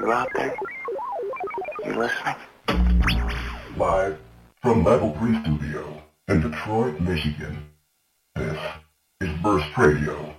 You out there? You listening? Live from Level 3 Studio in Detroit, Michigan. This is Burst Radio.